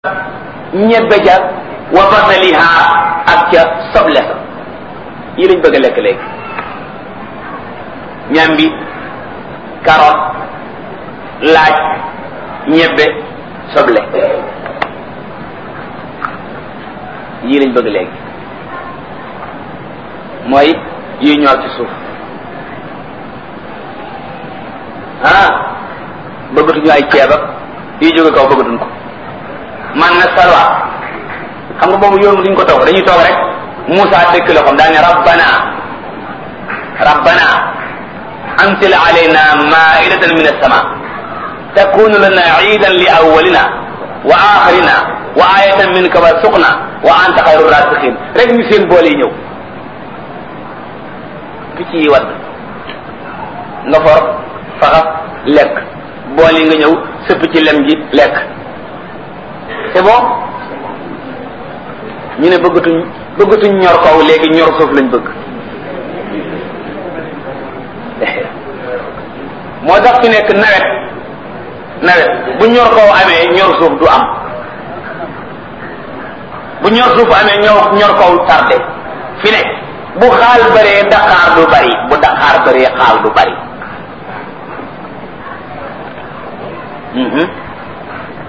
ñebbe ja wa basaliha ak ca soble sa yi lañ bëgg a lekk léegi ñambi carotte laaj ñebbe soble yii lañ bëgg léegi mooy yuy ñor ci suuf bëggatuñu ay ceeb ak yuy jóge kaw bëggatuñ ko man na salwa xam nga boobu yoon duñ ko toog dañuy toog rek Moussa dëkk la xam daa ne rabbana anzil alayna ma'idatan min as-sama takunu lana iidan li awwalina wa axirina wa ayatan minka warzuqna wa anta xayru raziqin rek ñu seen boole yi ñëw picc yi wadd nga for faxas lekk bool yi nga ñëw sëpp ci lem ji lekk c'est bon ñu ne bëggatuñ ñor kaw léegi ñor suuf lañ bëgg moo tax fi nekk nawet bu ñor kaw amee ñor suuf du am bu ñor suuf amee ñor kaw tardé fi nekk bu xaal bëree daqaar du bari bu daqaar bëree xaal du bari